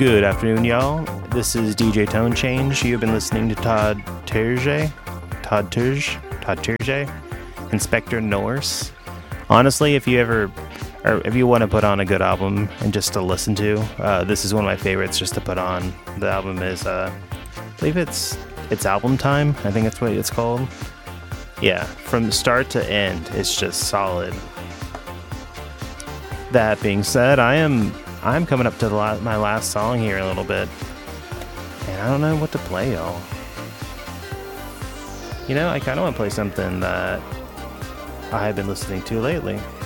Good afternoon, y'all. This is DJ Tone Change. You've been listening to Todd Terje, Inspector Norse. Honestly, if you want to put on a good album and just to listen to, this is one of my favorites just to put on. The album is, I believe it's Album Time. I think that's what it's called. Yeah, from start to end, it's just solid. That being said, I'm coming up to my last song here in a little bit, and I don't know what to play, y'all. You know, I kind of want to play something that I have been listening to lately.